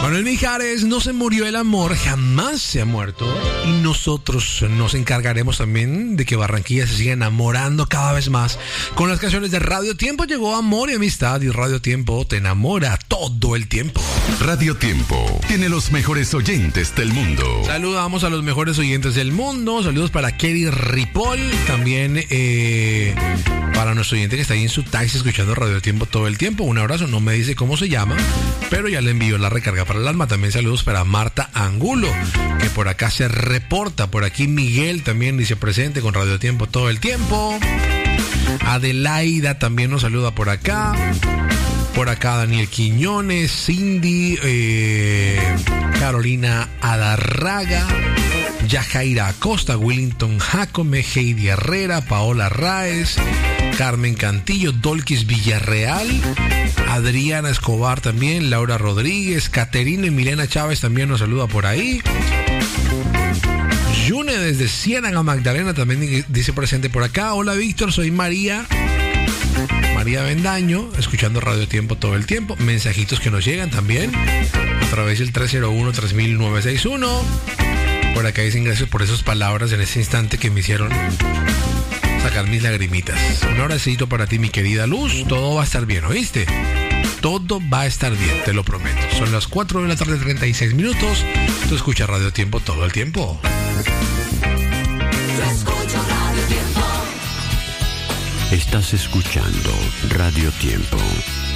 Manuel Mijares, no se murió el amor, jamás se ha muerto. Y nosotros nos encargaremos también de que Barranquilla se siga enamorando cada vez más. Con las canciones de Radio Tiempo llegó Amor y Amistad, y Radio Tiempo te enamora todo el tiempo. Radio Tiempo tiene los mejores oyentes del mundo. Saludamos a los mejores oyentes del mundo. Saludos para Kelly Ripoll. También para nuestro oyente que está ahí en su taxi escuchando Radio Tiempo todo el tiempo. Un abrazo, no me dice cómo se llama, pero ya le envío la recarga para el alma. También saludos para Marta Angulo, que por acá se reporta. Por aquí Miguel también dice presente con Radio Tiempo todo el tiempo. Adelaida también nos saluda por acá. Por acá Daniel Quiñones, Cindy, Carolina Adarraga, Yajaira Acosta, Willington Jacome, Heidi Herrera, Paola Raez, Carmen Cantillo, Dolquis Villarreal, Adriana Escobar también, Laura Rodríguez, Caterina y Milena Chávez también nos saluda por ahí. Yune desde Ciénaga Magdalena también dice presente por acá. Hola Víctor, soy María Bendaño, escuchando Radio Tiempo todo el tiempo. Mensajitos que nos llegan también a través del 301-3961. Por acá dicen gracias por esas palabras en ese instante que me hicieron sacar mis lagrimitas. Un abracito para ti, mi querida Luz. Todo va a estar bien, ¿oíste? Todo va a estar bien, te lo prometo. Son las 4 de la tarde, 36 minutos. Tú escuchas Radio Tiempo todo el tiempo. Estás escuchando Radio Tiempo.